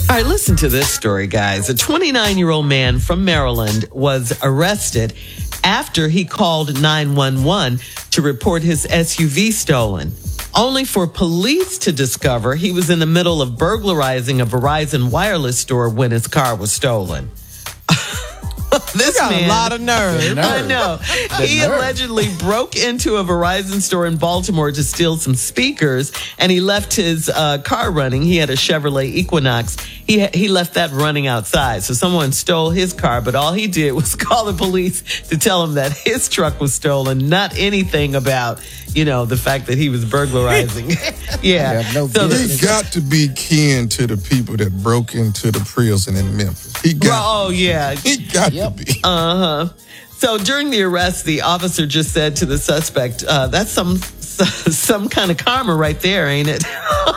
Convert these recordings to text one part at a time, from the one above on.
All right, listen to this story, guys. A 29-year-old man from Maryland was arrested after he called 911 to report his SUV stolen, only for police to discover he was in the middle of burglarizing a Verizon wireless store when his car was stolen. This got man, a lot of nerve. I know. He allegedly broke into a Verizon store in Baltimore to steal some speakers, and he left his car running. He had a Chevrolet Equinox. He left that running outside. So someone stole his car, but all he did was call the police to tell him that his truck was stolen, not anything about, the fact that he was burglarizing. Yeah. He got to be kin to the people that broke into the prison in Memphis. He got to be. Uh-huh. So during the arrest, the officer just said to the suspect, that's some kind of karma right there, ain't it?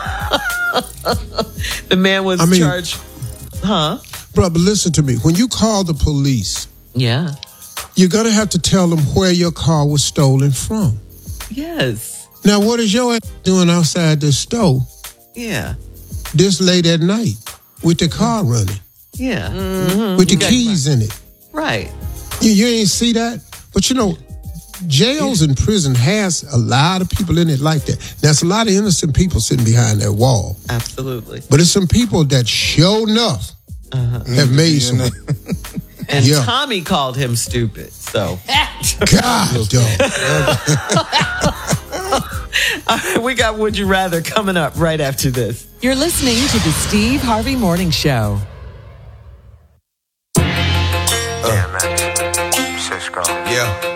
The man was charged. Huh? Brother, listen to me. When you call the police, yeah, you're going to have to tell them where your car was stolen from. Yes. Now, what is your ass doing outside the store? Yeah. This late at night with the car running? Yeah. Mm-hmm. With the keys in it. Right. You ain't see that? But jails and prison has a lot of people in it like that. There's a lot of innocent people sitting behind that wall. Absolutely. But it's some people that sure enough have made some. And Tommy called him stupid. So. God, dog. All right, we got Would You Rather coming up right after this. You're listening to the Steve Harvey Morning Show. Damn, man. Cisco. Yeah.